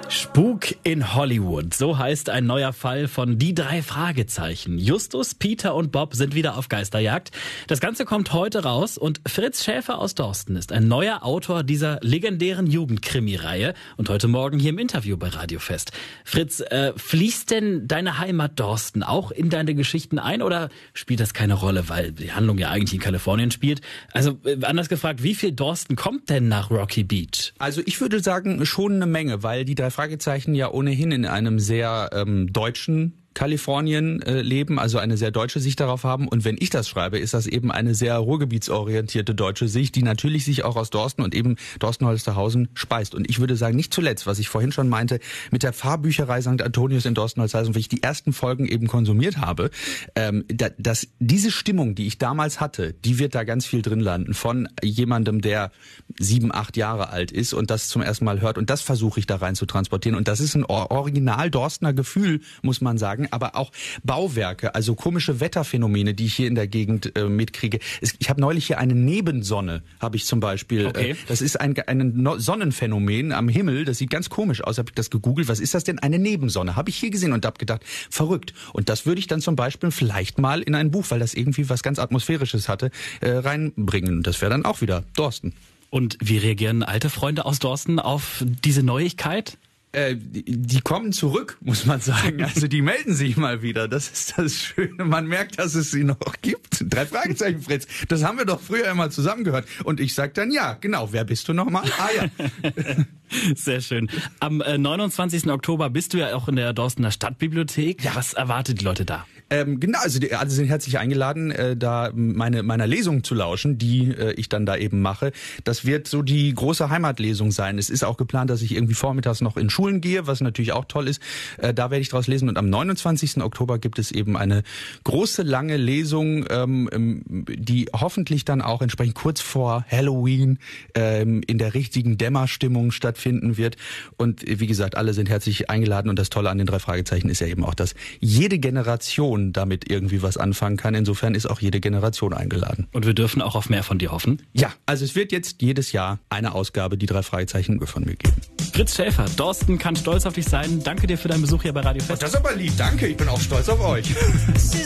Spuk in Hollywood, so heißt ein neuer Fall von Die drei Fragezeichen. Justus, Peter und Bob sind wieder auf Geisterjagd. Das Ganze kommt heute raus und Fritz Schäfer aus Dorsten ist ein neuer Autor dieser legendären Jugendkrimi-Reihe und heute Morgen hier im Interview bei Radio Fest. Fritz, fließt denn deine Heimat Dorsten auch in deine Geschichten ein oder spielt das keine Rolle, weil die Handlung ja eigentlich in Kalifornien spielt? Also anders gefragt, wie viel Dorsten kommt denn nach Rocky Beach? Also ich würde sagen, schon eine Menge, weil die drei Fragezeichen ja ohnehin in einem sehr deutschen Kalifornien leben, also eine sehr deutsche Sicht darauf haben. Und wenn ich das schreibe, ist das eben eine sehr ruhrgebietsorientierte deutsche Sicht, die natürlich sich auch aus Dorsten und eben Dorsten-Holsterhausen speist. Und ich würde sagen, nicht zuletzt, was ich vorhin schon meinte, mit der Pfarrbücherei St. Antonius in Dorsten-Holsterhausen, wie ich die ersten Folgen eben konsumiert habe, dass diese Stimmung, die ich damals hatte, die wird da ganz viel drin landen von jemandem, der 7, 8 Jahre alt ist und das zum ersten Mal hört. Und das versuche ich da rein zu transportieren. Und das ist ein original Dorstener Gefühl, muss man sagen. Aber auch Bauwerke, also komische Wetterphänomene, die ich hier in der Gegend mitkriege. Ich habe neulich hier eine Nebensonne, habe ich zum Beispiel. Okay. Das ist ein Sonnenphänomen am Himmel, das sieht ganz komisch aus. Habe ich das gegoogelt, was ist das denn? Eine Nebensonne, habe ich hier gesehen und habe gedacht, verrückt. Und das würde ich dann zum Beispiel vielleicht mal in ein Buch, weil das irgendwie was ganz Atmosphärisches hatte, reinbringen. Und das wäre dann auch wieder Dorsten. Und wie reagieren alte Freunde aus Dorsten auf diese Neuigkeit? Die kommen zurück, muss man sagen. Also die melden sich mal wieder. Das ist das Schöne. Man merkt, dass es sie noch gibt. 3 Fragezeichen, Fritz. Das haben wir doch früher immer zusammen gehört. Und ich sag dann, ja, genau. Wer bist du nochmal? Ah ja. Sehr schön. Am 29. Oktober bist du ja auch in der Dorstener Stadtbibliothek. Ja. Was erwartet die Leute da? Genau, also die alle sind herzlich eingeladen, da meiner Lesung zu lauschen, die ich dann da eben mache. Das wird so die große Heimatlesung sein. Es ist auch geplant, dass ich irgendwie vormittags noch in Schulen gehe, was natürlich auch toll ist. Da werde ich draus lesen. Und am 29. Oktober gibt es eben eine große, lange Lesung, die hoffentlich dann auch entsprechend kurz vor Halloween in der richtigen Dämmerstimmung stattfinden wird. Und wie gesagt, alle sind herzlich eingeladen. Und das Tolle an den 3 Fragezeichen ist ja eben auch, dass jede Generation damit irgendwie was anfangen kann. Insofern ist auch jede Generation eingeladen. Und wir dürfen auch auf mehr von dir hoffen? Ja, also es wird jetzt jedes Jahr eine Ausgabe, die 3 Fragezeichen von mir geben. Fritz Schäfer, Dorsten kann stolz auf dich sein. Danke dir für deinen Besuch hier bei Radio Fest. Das ist aber lieb, danke. Ich bin auch stolz auf euch.